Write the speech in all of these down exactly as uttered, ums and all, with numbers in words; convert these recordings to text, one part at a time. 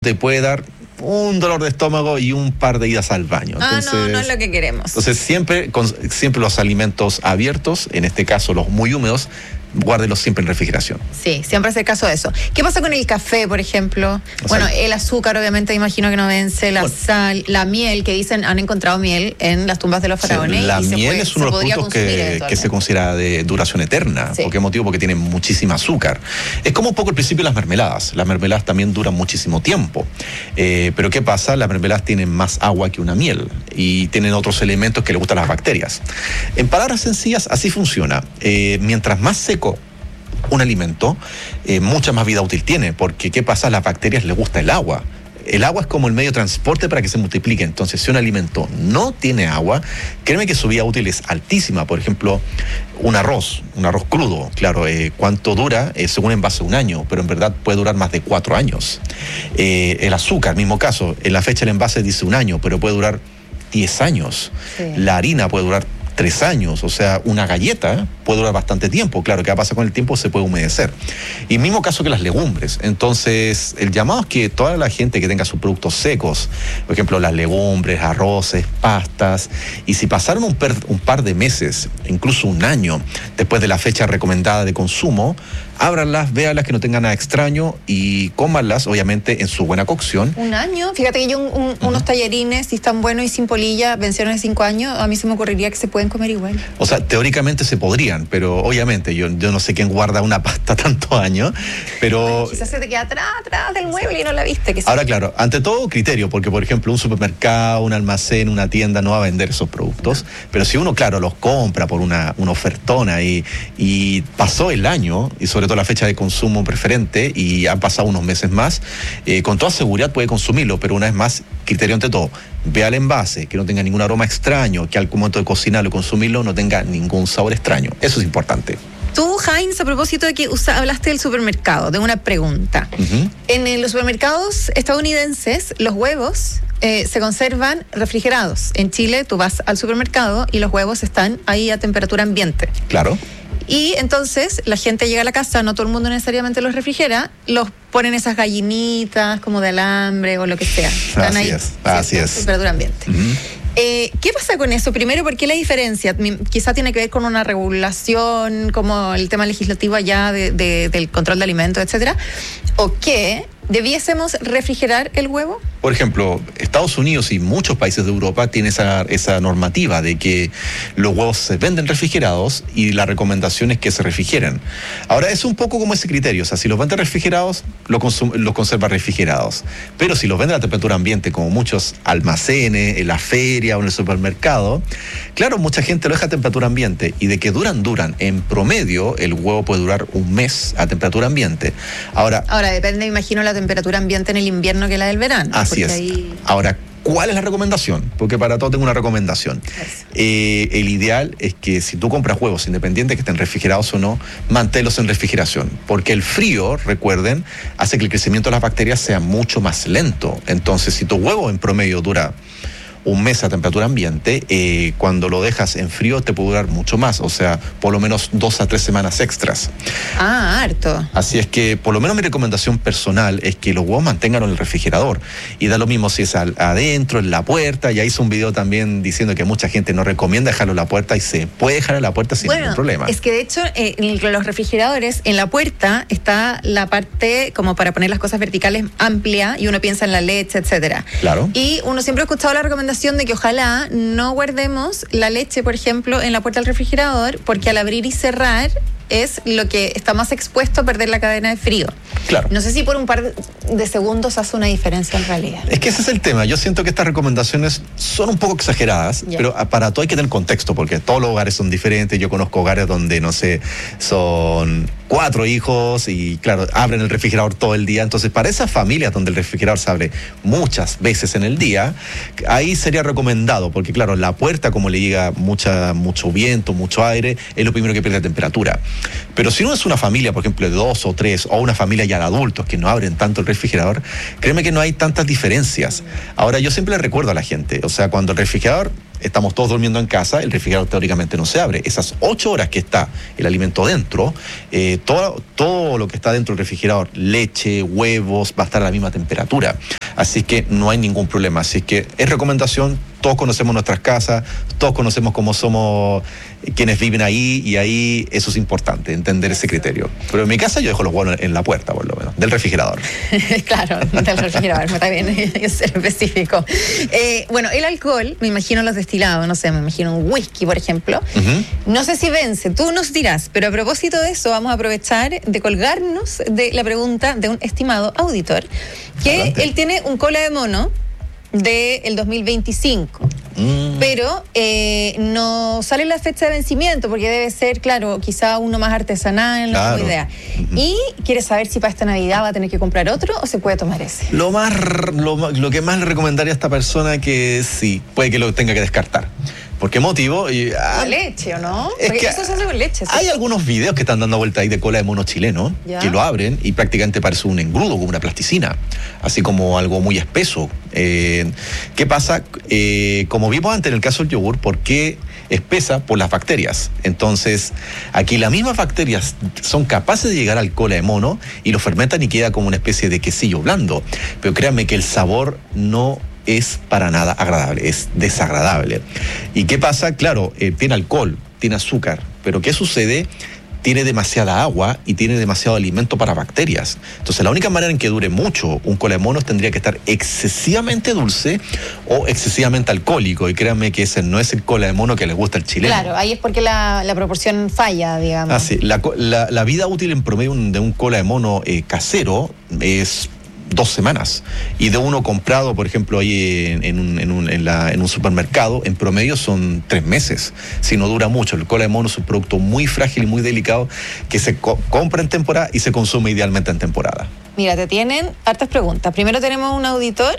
te puede dar un dolor de estómago y un par de idas al baño. Entonces, ah, no, no es lo que queremos. Entonces siempre, con, siempre los alimentos abiertos, en este caso los muy húmedos, guárdelos siempre en refrigeración. Sí, siempre hacer caso de eso. ¿Qué pasa con el café, por ejemplo? O bueno, sea, el azúcar obviamente imagino que no vence, la bueno, sal, la miel, que dicen han encontrado miel en las tumbas de los faraones. Sí, la y miel se puede, es uno de los productos que, que se considera de duración eterna. Sí. ¿Por qué motivo? Porque tiene muchísima azúcar. Es como un poco el principio de las mermeladas. Las mermeladas también duran muchísimo tiempo. Eh, pero ¿qué pasa? Las mermeladas tienen más agua que una miel y tienen otros elementos que le gustan a las bacterias. En palabras sencillas, así funciona. Eh, mientras más seco un alimento, eh, mucha más vida útil tiene, porque ¿qué pasa? A las bacterias les gusta el agua. El agua es como el medio de transporte para que se multiplique. Entonces, si un alimento no tiene agua, créeme que su vida útil es altísima. Por ejemplo, un arroz, un arroz crudo, claro, eh, ¿cuánto dura? Eh, según envase, un año, pero en verdad puede durar más de cuatro años. Eh, el azúcar, mismo caso, en la fecha del envase dice un año, pero puede durar diez años. Sí. La harina puede durar tres años, o sea, una galleta puede durar bastante tiempo. Claro, ¿qué pasa con el tiempo? Se puede humedecer. Y mismo caso que las legumbres. Entonces, el llamado es que toda la gente que tenga sus productos secos, por ejemplo, las legumbres, arroces, pastas, y si pasaron un, per, un par de meses, incluso un año, después de la fecha recomendada de consumo, ábranlas, véanlas que no tengan nada extraño y cómanlas, obviamente, en su buena cocción. ¿Un año? Fíjate que yo un, un, uh-huh. unos tallarines, si están buenos y sin polilla, vencieron de cinco años, a mí se me ocurriría que se pueden comer igual. O sea, teóricamente se podrían, pero obviamente yo, yo no sé quién guarda una pasta tantos años, pero... Bueno, quizás se te queda atrás, atrás del mueble y no la viste. Que Ahora, claro, ante todo criterio, porque por ejemplo un supermercado, un almacén, una tienda no va a vender esos productos, no. Pero si uno, claro, los compra por una, una ofertona y, y pasó el año, y sobre todo la fecha de consumo preferente, y han pasado unos meses más, eh, con toda seguridad puede consumirlo, pero una vez más, criterio ante todo. Vea el envase, que no tenga ningún aroma extraño, que al momento de cocinarlo y consumirlo no tenga ningún sabor extraño. Eso es importante. Tú, Heinz, a propósito de que usa, hablaste del supermercado, de una pregunta. Uh-huh. En, en los supermercados estadounidenses, los huevos eh, se conservan refrigerados. En Chile, tú vas al supermercado y los huevos están ahí a temperatura ambiente. Claro. Y entonces la gente llega a la casa, no todo el mundo necesariamente los refrigera, los ponen esas gallinitas como de alambre o lo que sea. Están así ahí, es, así es. Temperatura ambiente. Uh-huh. Eh, ¿Qué pasa con eso? Primero, ¿por qué la diferencia? Quizá tiene que ver con una regulación, como el tema legislativo allá de, de, del control de alimentos, etcétera. ¿O qué? ¿Debiésemos refrigerar el huevo? Por ejemplo, Estados Unidos y muchos países de Europa tienen esa, esa normativa de que los huevos se venden refrigerados y la recomendación es que se refrigeren. Ahora, es un poco como ese criterio. O sea, si los venden refrigerados, los, consum- los conserva refrigerados. Pero si los venden a temperatura ambiente, como muchos almacenes, en la feria o en el supermercado, claro, mucha gente lo deja a temperatura ambiente. Y de que duran, duran. En promedio, el huevo puede durar un mes a temperatura ambiente. Ahora, Ahora depende, imagino, la temperatura ambiente en el invierno que la del verano. Así es. Ahí... Ahora, ¿cuál es la recomendación? Porque para todo tengo una recomendación. Eh, el ideal es que si tú compras huevos, independiente que estén refrigerados o no, manténlos en refrigeración. Porque el frío, recuerden, hace que el crecimiento de las bacterias sea mucho más lento. Entonces, si tu huevo en promedio dura un mes a temperatura ambiente, eh, cuando lo dejas en frío te puede durar mucho más, o sea, por lo menos dos a tres semanas extras. Ah, harto. Así es que, por lo menos mi recomendación personal es que los huevos mantengan en el refrigerador, y da lo mismo si es al, adentro, en la puerta. Ya hice un video también diciendo que mucha gente no recomienda dejarlo en la puerta, y se puede dejar en la puerta sin bueno, ningún problema. Es que de hecho, eh, en los refrigeradores, en la puerta está la parte como para poner las cosas verticales amplia, y uno piensa en la leche, etcétera. Claro. Y uno siempre ha escuchado la recomendación de que ojalá no guardemos la leche, por ejemplo, en la puerta del refrigerador, porque al abrir y cerrar es lo que está más expuesto a perder la cadena de frío. Claro. No sé si por un par de segundos hace una diferencia en realidad. Es que ese es el tema. Yo siento que estas recomendaciones son un poco exageradas, yeah. Pero para todo hay que tener contexto, porque todos los hogares son diferentes. Yo conozco hogares donde, no sé, son cuatro hijos y, claro, abren el refrigerador todo el día. Entonces, para esas familias donde el refrigerador se abre muchas veces en el día, ahí sería recomendado, porque, claro, la puerta, como le llega mucha, mucho viento, mucho aire, es lo primero que pierde temperatura. Pero si no es una familia, por ejemplo, de dos o tres, o una familia ya de adultos que no abren tanto el refrigerador, créeme que no hay tantas diferencias. Ahora, yo siempre le recuerdo a la gente, o sea, cuando el refrigerador estamos todos durmiendo en casa, el refrigerador teóricamente no se abre. Esas ocho horas que está el alimento dentro, eh, todo, todo lo que está dentro del refrigerador, leche, huevos, va a estar a la misma temperatura. Así que no hay ningún problema. Así que es recomendación, todos conocemos nuestras casas, todos conocemos cómo somos quienes viven ahí, y ahí eso es importante, entender ese criterio. Pero en mi casa yo dejo los huevos en la puerta, por lo menos, del refrigerador. Claro, del refrigerador, está bien, es ser específico. Eh, bueno, el alcohol, me imagino los destilados, no sé, me imagino un whisky, por ejemplo. Uh-huh. No sé si vence, tú nos dirás, pero a propósito de eso, vamos a aprovechar de colgarnos de la pregunta de un estimado auditor, que Adelante. Él tiene un cola de mono del dos mil veinticinco. Mm. Pero eh, no sale la fecha de vencimiento, porque debe ser, claro, quizá uno más artesanal, no claro. tengo idea. Mm-hmm. Y quiere saber si para esta Navidad va a tener que comprar otro o se puede tomar ese. Lo más, lo, lo que más le recomendaría a esta persona que sí, puede que lo tenga que descartar. ¿Por qué motivo? Y, ah, con leche, ¿o no? Porque que eso se hace con leche. ¿Sí? Hay algunos videos que están dando vuelta ahí de cola de mono chileno, ¿ya? Que lo abren y prácticamente parece un engrudo, como una plasticina, así como algo muy espeso. Eh, ¿Qué pasa? Eh, como vimos antes en el caso del yogur, ¿por qué espesa? Por las bacterias. Entonces, aquí las mismas bacterias son capaces de llegar al cola de mono y lo fermentan y queda como una especie de quesillo blando. Pero créanme que el sabor no es para nada agradable, es desagradable. ¿Y qué pasa? Claro, eh, tiene alcohol, tiene azúcar, pero ¿qué sucede? Tiene demasiada agua y tiene demasiado alimento para bacterias. Entonces, la única manera en que dure mucho un cola de mono tendría que estar excesivamente dulce o excesivamente alcohólico. Y créanme que ese no es el cola de mono que les gusta al chileno. Claro, ahí es porque la, la proporción falla, digamos. Ah, sí. La, la, la vida útil en promedio de un cola de mono eh, casero es dos semanas, y de uno comprado, por ejemplo, ahí en, en, un, en, un, en, la, en un supermercado, en promedio son tres meses, si no dura mucho. El cola de mono es un producto muy frágil y muy delicado que se co- compra en temporada y se consume idealmente en temporada. Mira, te tienen hartas preguntas. Primero tenemos un auditor,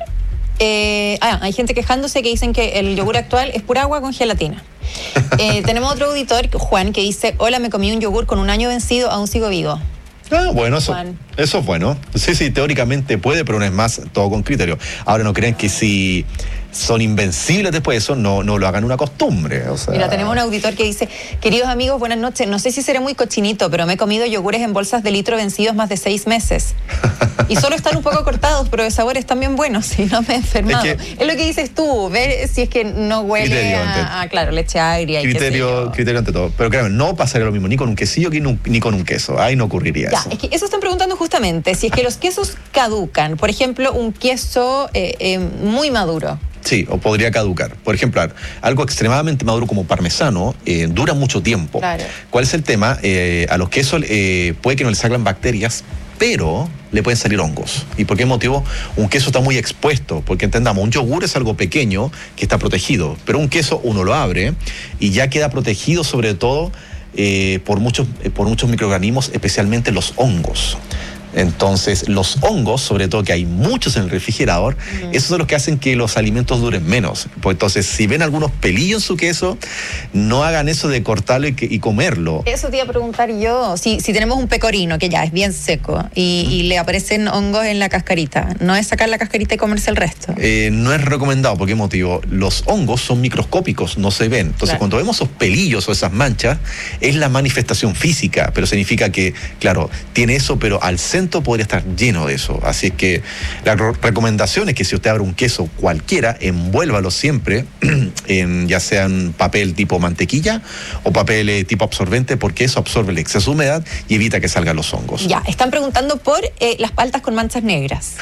eh, ah, hay gente quejándose que dicen que el yogur actual es pura agua con gelatina. Eh, tenemos otro auditor, Juan, que dice: hola, me comí un yogur con un año vencido, aún sigo vivo. Ah, bueno, eso, eso es bueno. Sí, sí, teóricamente puede, pero no es más, todo con criterio. Ahora, no crean que si son invencibles después de eso, no, no lo hagan una costumbre. O sea... Mira, tenemos un auditor que dice: queridos amigos, buenas noches. No sé si seré muy cochinito, pero me he comido yogures en bolsas de litro vencidos más de seis meses. Y solo están un poco cortados, pero de sabor están bien buenos y no me he enfermado. Es, que, es lo que dices tú, ver si es que no huele a, a, claro, leche agria. Y criterio, criterio ante todo. Pero créanme, no pasaría lo mismo ni con un quesillo ni con un queso. Ahí no ocurriría ya, eso. Es que eso están preguntando justamente, si es que los quesos caducan. Por ejemplo, un queso eh, eh, muy maduro. Sí, o podría caducar. Por ejemplo, algo extremadamente maduro como parmesano eh, dura mucho tiempo. Claro. ¿Cuál es el tema? Eh, a los quesos eh, puede que no les salgan bacterias, pero le pueden salir hongos. ¿Y por qué motivo? Un queso está muy expuesto, porque entendamos, un yogur es algo pequeño que está protegido, pero un queso uno lo abre y ya queda protegido sobre todo eh, por muchos, eh, por muchos microorganismos, especialmente los hongos. Entonces, los hongos, sobre todo que hay muchos en el refrigerador, uh-huh. esos son los que hacen que los alimentos duren menos. Pues entonces, si ven algunos pelillos en su queso, no hagan eso de cortarlo y, y comerlo. Eso te iba a preguntar yo. Si, si tenemos un pecorino que ya es bien seco y, uh-huh. y le aparecen hongos en la cascarita, ¿no es sacar la cascarita y comerse el resto? Eh, no es recomendado. ¿Por qué motivo? Los hongos son microscópicos, no se ven. Entonces, claro. cuando vemos esos pelillos o esas manchas, es la manifestación física, pero significa que, claro, tiene eso, pero al centro podría estar lleno de eso. Así es que la recomendación es que si usted abre un queso cualquiera, envuélvalo siempre en ya sea en papel tipo mantequilla o papel eh, tipo absorbente, porque eso absorbe el exceso de humedad y evita que salgan los hongos. Ya, están preguntando por eh, las paltas con manchas negras.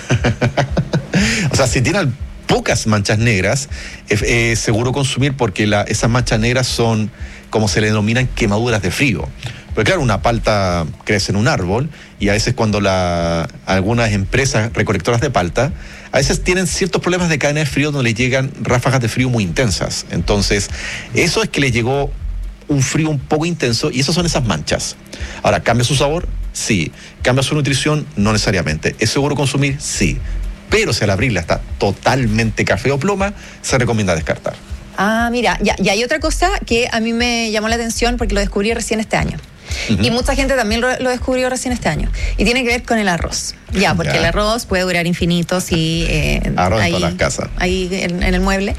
O sea, si tienen pocas manchas negras, es eh, seguro consumir, porque la, esas manchas negras son, como se le denominan, quemaduras de frío. Pero claro, una palta crece en un árbol y a veces cuando la, algunas empresas recolectoras de palta, a veces tienen ciertos problemas de cadena de frío donde les llegan ráfagas de frío muy intensas. Entonces, eso es que les llegó un frío un poco intenso y esas son esas manchas. Ahora, ¿cambia su sabor? Sí. ¿Cambia su nutrición? No necesariamente. ¿Es seguro consumir? Sí. Pero si al abrirla está totalmente café o ploma, se recomienda descartar. Ah, mira, ya, y hay otra cosa que a mí me llamó la atención porque lo descubrí recién este año. Uh-huh. Y mucha gente también lo, lo descubrió recién este año. Y tiene que ver con el arroz. Ya, porque ya. el arroz puede durar infinito si... Eh, arroz ahí, en todas las casas. Ahí en, en el mueble.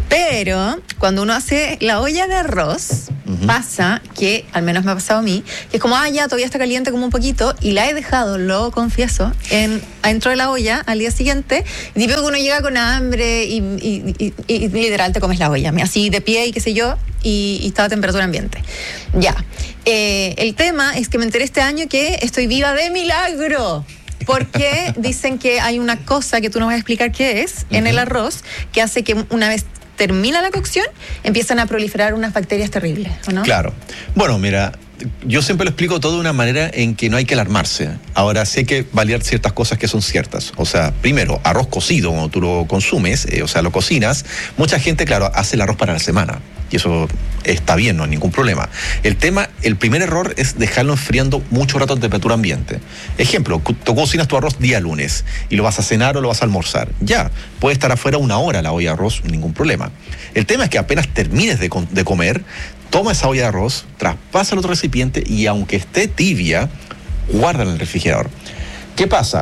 Pero cuando uno hace la olla de arroz, uh-huh. pasa que, al menos me ha pasado a mí, que es como, ah, ya, todavía está caliente como un poquito, y la he dejado, lo confieso, en, adentro de la olla al día siguiente, y tipo que uno llega con hambre y, y, y, y, y literal te comes la olla, así de pie y qué sé yo, y, y está a temperatura ambiente. Ya. Eh, el tema es que me enteré este año que estoy viva de milagro. Porque dicen que hay una cosa que tú nos vas a explicar qué es uh-huh. en el arroz, que hace que una vez termina la cocción, empiezan a proliferar unas bacterias terribles, ¿o no? Claro. Bueno, mira, yo siempre lo explico todo de una manera en que no hay que alarmarse. Ahora, sí hay que validar ciertas cosas que son ciertas. O sea, primero, arroz cocido, cuando tú lo consumes, eh, o sea, lo cocinas, mucha gente, claro, hace el arroz para la semana. Y eso está bien, no hay ningún problema. El tema, el primer error es dejarlo enfriando mucho rato a temperatura ambiente. Ejemplo, tú cocinas tu arroz día lunes y lo vas a cenar o lo vas a almorzar. Ya, puede estar afuera una hora la olla de arroz, ningún problema. El tema es que apenas termines de, de comer, toma esa olla de arroz, traspasa al otro recipiente y aunque esté tibia, guárdala en el refrigerador. ¿Qué pasa?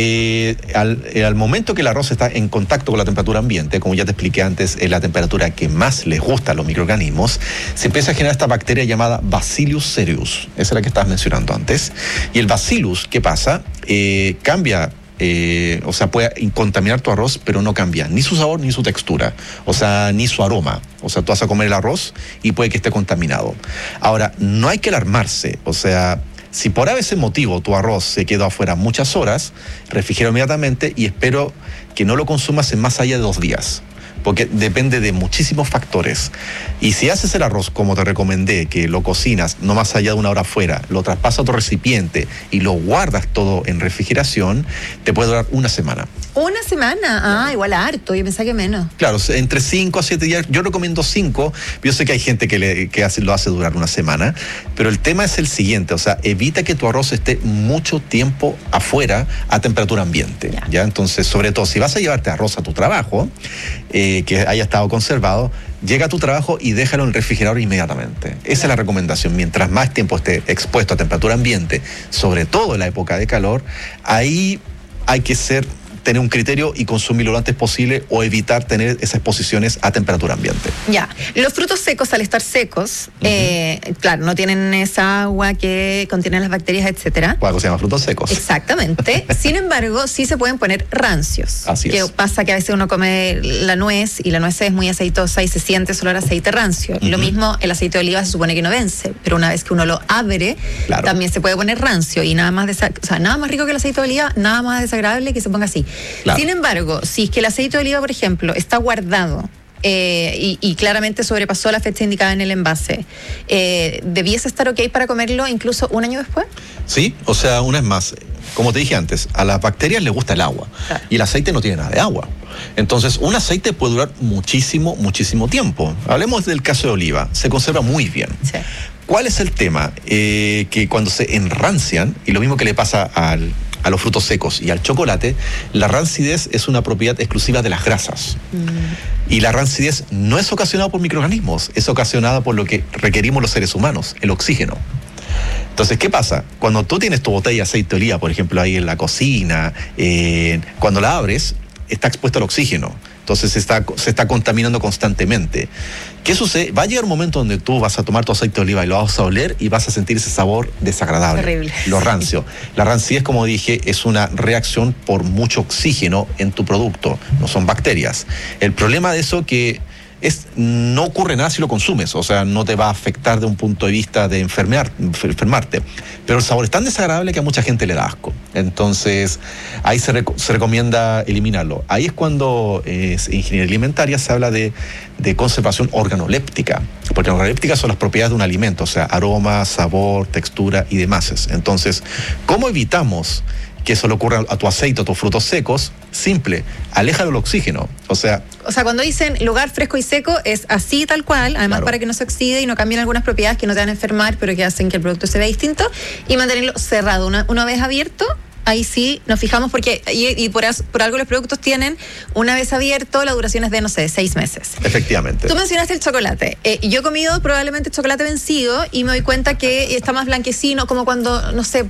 Eh, al, eh, al momento que el arroz está en contacto con la temperatura ambiente, como ya te expliqué antes, es la temperatura que más les gusta a los microorganismos, se empieza a generar esta bacteria llamada Bacillus cereus. Esa es la que estabas mencionando antes. Y el Bacillus, ¿qué pasa? Eh, cambia... Eh, o sea, puede contaminar tu arroz, pero no cambia ni su sabor ni su textura, o sea, ni su aroma. O sea, tú vas a comer el arroz y puede que esté contaminado. Ahora, no hay que alarmarse, o sea, si por ese motivo tu arroz se quedó afuera muchas horas, refrigera inmediatamente y espero que no lo consumas en más allá de dos días. Porque depende de muchísimos factores. Y si haces el arroz como te recomendé, que lo cocinas no más allá de una hora afuera, lo traspasas a otro recipiente y lo guardas todo en refrigeración, te puede durar una semana. ¿Una semana? Ah, igual harto, yo pensaba que menos. Claro, entre cinco a siete días, yo recomiendo cinco, yo sé que hay gente que, le, que hace, lo hace durar una semana, pero el tema es el siguiente, o sea, evita que tu arroz esté mucho tiempo afuera a temperatura ambiente, ¿ya? ¿ya? Entonces, sobre todo, si vas a llevarte arroz a tu trabajo, eh, que haya estado conservado, llega a tu trabajo y déjalo en el refrigerador inmediatamente. Esa claro. es la recomendación. Mientras más tiempo esté expuesto a temperatura ambiente, sobre todo en la época de calor, ahí hay que ser... tener un criterio y consumirlo lo antes posible o evitar tener esas exposiciones a temperatura ambiente. Ya, los frutos secos al estar secos, uh-huh. eh, claro, no tienen esa agua que contienen las bacterias, etcétera. Por algo se llama frutos secos. Exactamente. Sin embargo, sí se pueden poner rancios. Así que es. Pasa que a veces uno come la nuez y la nuez es muy aceitosa y se siente solo el aceite rancio. Uh-huh. Lo mismo, el aceite de oliva se supone que no vence, pero una vez que uno lo abre, claro. también se puede poner rancio y nada más, desa- o sea, nada más rico que el aceite de oliva, nada más desagradable que se ponga así. Claro. Sin embargo, si es que el aceite de oliva, por ejemplo, está guardado eh, y, y claramente sobrepasó la fecha indicada en el envase, eh, ¿debiese estar ok para comerlo incluso un año después? Sí, o sea, una vez más, como te dije antes, a las bacterias les gusta el agua claro. y el aceite no tiene nada de agua. Entonces, un aceite puede durar muchísimo, muchísimo tiempo. Hablemos del caso de oliva, se conserva muy bien. Sí. ¿Cuál es el tema? Eh, que cuando se enrancian, y lo mismo que le pasa al... a los frutos secos y al chocolate, la rancidez es una propiedad exclusiva de las grasas. Mm. Y la rancidez no es ocasionada por microorganismos, es ocasionada por lo que requerimos los seres humanos, el oxígeno. Entonces, ¿qué pasa? Cuando tú tienes tu botella de aceite de oliva, por ejemplo, ahí en la cocina, eh, cuando la abres, está expuesta al oxígeno. Entonces se está, se está contaminando constantemente. ¿Qué sucede? Va a llegar un momento donde tú vas a tomar tu aceite de oliva y lo vas a oler y vas a sentir ese sabor desagradable. Terrible. Lo rancio. La rancidez, como dije, es una reacción por mucho oxígeno en tu producto. No son bacterias. El problema de eso que es, no ocurre nada si lo consumes, o sea, no te va a afectar de un punto de vista de enfermear, enfermarte, pero el sabor es tan desagradable que a mucha gente le da asco. Entonces, ahí se, rec- se recomienda eliminarlo. Ahí es cuando eh, en ingeniería alimentaria se habla de, de conservación organoléptica, porque organolépticas son las propiedades de un alimento, o sea, aroma, sabor, textura y demás. Entonces, ¿cómo evitamos que eso le ocurra a tu aceite, a tus frutos secos? Simple, aléjalo del oxígeno. O sea, o sea, cuando dicen lugar fresco y seco, es así tal cual, además claro. para que no se oxide y no cambien algunas propiedades que no te van a enfermar, pero que hacen que el producto se vea distinto, y mantenerlo cerrado. Una, una vez abierto, ahí sí nos fijamos, porque y, y por, as, por algo los productos tienen, una vez abierto, la duración es de, no sé, seis meses. Efectivamente. Tú mencionaste el chocolate. Eh, yo he comido probablemente chocolate vencido y me doy cuenta que está más blanquecino, como cuando, no sé,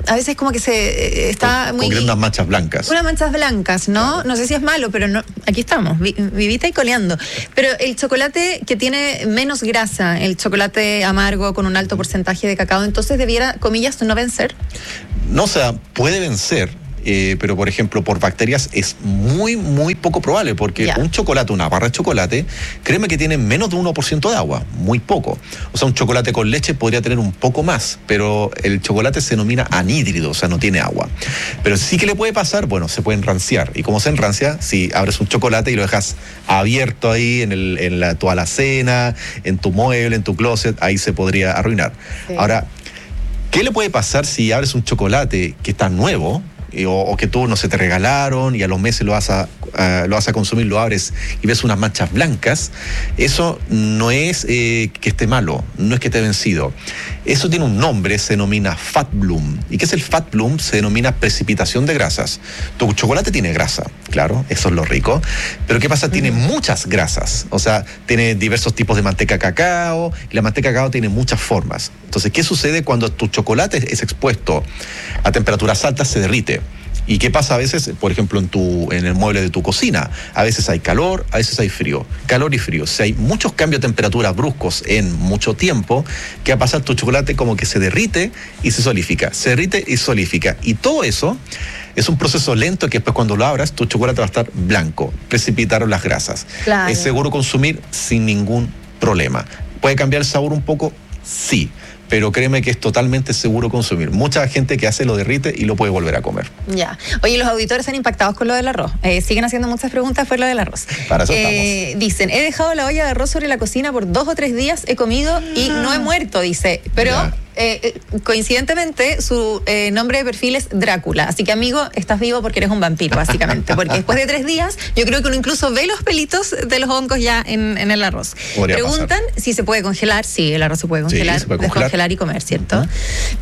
a veces como que se eh, está con, muy... Con unas manchas blancas. Unas manchas blancas, ¿no? Claro. No sé si es malo, pero no, aquí estamos, vi, vivita y coleando. Pero el chocolate que tiene menos grasa, el chocolate amargo con un alto porcentaje de cacao, entonces debiera, comillas, no vencer. No, o sea, puede vencer. Eh, pero por ejemplo por bacterias es muy muy poco probable, porque yeah. un chocolate, una barra de chocolate, créeme que tiene menos de uno por ciento de agua, muy poco. O sea, un chocolate con leche podría tener un poco más, pero el chocolate se denomina anhídrido, o sea, no tiene agua. Pero sí que le puede pasar, bueno, se puede enranciar. ¿Y cómo se enrancia? Si abres un chocolate y lo dejas abierto ahí en, el, en la, tu alacena, en tu mueble, en tu closet, ahí se podría arruinar. Sí. Ahora, ¿qué le puede pasar si abres un chocolate que está nuevo? O, o que tú, no se te regalaron y a los meses lo vas a, uh, lo vas a consumir, lo abres y ves unas manchas blancas? Eso no es eh, que esté malo, no es que esté vencido. Eso tiene un nombre, se denomina fat bloom. ¿Y qué es el fat bloom? Se denomina precipitación de grasas. Tu chocolate tiene grasa, claro, eso es lo rico. Pero ¿qué pasa? Tiene muchas grasas. O sea, tiene diversos tipos de manteca cacao, y la manteca cacao tiene muchas formas. Entonces, ¿qué sucede cuando tu chocolate es expuesto a temperaturas altas? Se derrite. ¿Y qué pasa a veces, por ejemplo, en tu en el mueble de tu cocina? A veces hay calor, a veces hay frío. Calor y frío. Si hay muchos cambios de temperatura bruscos en mucho tiempo, ¿qué va a pasar? Tu chocolate como que se derrite y se solidifica. Se derrite y solidifica. Y todo eso es un proceso lento que después cuando lo abras, tu chocolate va a estar blanco. Precipitaron las grasas. Claro. Es seguro consumir sin ningún problema. ¿Puede cambiar el sabor un poco? Sí. Pero créeme que es totalmente seguro consumir. Mucha gente que hace lo derrite y lo puede volver a comer. Ya. Oye, los auditores están impactados con lo del arroz. Eh, siguen haciendo muchas preguntas por lo del arroz. Para eso eh, estamos. Dicen, he dejado la olla de arroz sobre la cocina por dos o tres días, he comido y no he muerto, dice. Pero... Ya. Eh, coincidentemente, su eh, nombre de perfil es Drácula. Así que, amigo, estás vivo porque eres un vampiro, básicamente. Porque después de tres días, yo creo que uno incluso ve los pelitos de los hongos ya en, en el arroz. Podría Preguntan pasar. si se puede congelar. Sí, el arroz se puede congelar. Sí, se puede congelar. Descongelar y comer, ¿cierto? Uh-huh.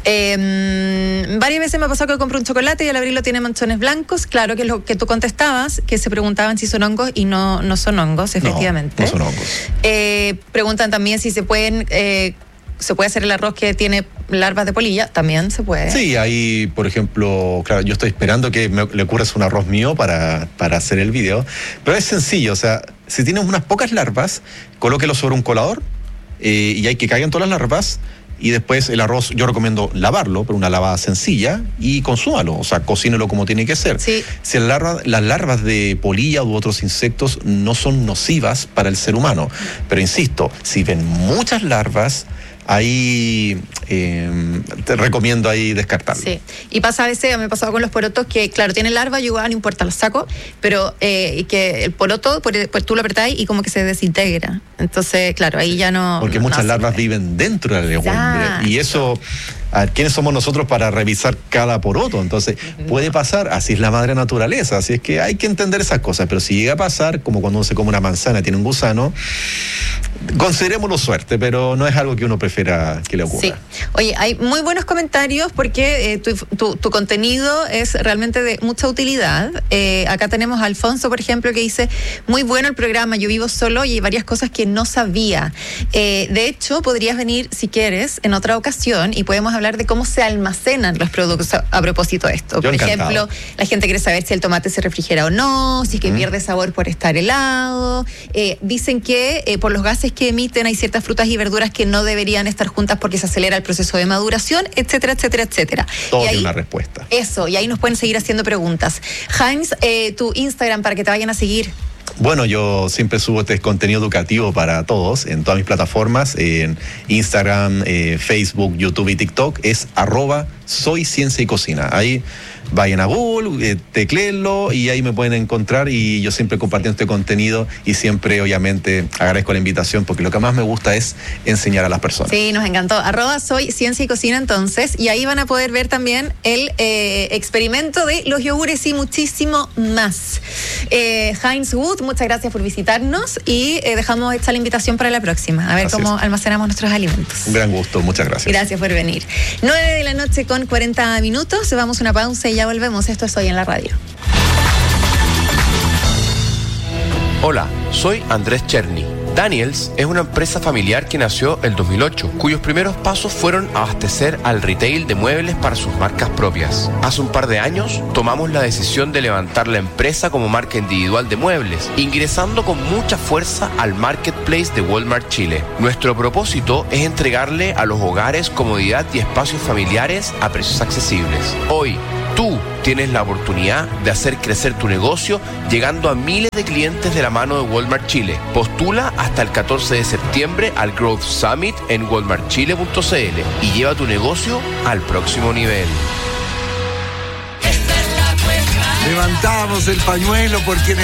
eh, varias veces me ha pasado que compro un chocolate y al abrirlo tiene manchones blancos. Claro, que es lo que tú contestabas, que se preguntaban si son hongos y no, no son hongos, efectivamente. No, no son hongos. Eh, preguntan también si se pueden... Eh, ¿Se puede hacer el arroz que tiene larvas de polilla? También se puede. Sí, ahí, por ejemplo, claro, yo estoy esperando que me, le ocurra un arroz mío para, para hacer el video, pero es sencillo, o sea, si tienes unas pocas larvas, colóquelo sobre un colador eh, y hay que caigan todas las larvas. Y después el arroz, yo recomiendo lavarlo, pero una lavada sencilla, y consúmalo, o sea, cocínelo como tiene que ser. Sí. Si la larva, las larvas de polilla u otros insectos no son nocivas para el ser humano, pero insisto, si ven muchas larvas, ahí eh, te recomiendo ahí descartarlo. Sí, y pasa a veces, me ha pasado con los porotos que, claro, tienen larva, yo igual, no importa, los saco, pero eh, que el poroto, pues, pues tú lo apretáis y como que se desintegra. Entonces, claro, ahí ya no... Porque muchas no larvas viven dentro de la legumbre. Ya. Y eso... ¿Quiénes somos nosotros para revisar cada poroto? Entonces, puede pasar, así es la madre naturaleza, así es que hay que entender esas cosas, pero si llega a pasar, como cuando uno se come una manzana y tiene un gusano, considerémoslo suerte, pero no es algo que uno prefiera que le ocurra. Sí. Oye, hay muy buenos comentarios porque eh, tu, tu, tu contenido es realmente de mucha utilidad. Eh, acá tenemos a Alfonso, por ejemplo, que dice, muy bueno el programa, yo vivo solo y hay varias cosas que no sabía. Eh, de hecho, podrías venir, si quieres, en otra ocasión y podemos hablar de cómo se almacenan los productos a, a propósito de esto. Yo por encantado. ejemplo, la gente quiere saber si el tomate se refrigera o no, si es que mm. pierde sabor por estar helado. Eh, dicen que eh, por los gases que emiten hay ciertas frutas y verduras que no deberían estar juntas porque se acelera el proceso de maduración, etcétera, etcétera, etcétera. Todo y tiene ahí, una respuesta. Eso, y ahí nos pueden seguir haciendo preguntas. Heinz, eh, tu Instagram para que te vayan a seguir. Bueno, yo siempre subo este contenido educativo para todos en todas mis plataformas, en Instagram, eh, Facebook, YouTube y TikTok, es arroba soy ciencia y cocina. Ahí vayan a Google, eh, tecléenlo y ahí me pueden encontrar y yo siempre compartiendo este contenido y siempre obviamente agradezco la invitación porque lo que más me gusta es enseñar a las personas. Sí, nos encantó. Arroba soy ciencia y cocina entonces y ahí van a poder ver también el eh, experimento de los yogures y muchísimo más. Eh, Heinz Wood, muchas gracias por visitarnos y eh, dejamos esta la invitación para la próxima, a ver gracias. Cómo almacenamos nuestros alimentos. Un gran gusto, muchas gracias. Gracias por venir. nueve de la noche con cuarenta minutos, vamos a una pausa y ya volvemos. Esto es Hoy en la Radio. Hola, soy Andrés Cherny, Daniels es una empresa familiar que nació el dos mil ocho, cuyos primeros pasos fueron abastecer al retail de muebles para sus marcas propias. Hace un par de años tomamos la decisión de levantar la empresa como marca individual de muebles, ingresando con mucha fuerza al marketplace de Walmart Chile. Nuestro propósito es entregarle a los hogares comodidad y espacios familiares a precios accesibles. Hoy, tú tienes la oportunidad de hacer crecer tu negocio llegando a miles de clientes de la mano de Walmart Chile. Postula hasta el catorce de septiembre al Growth Summit en walmart chile punto c l y lleva tu negocio al próximo nivel. Levantamos el pañuelo por quienes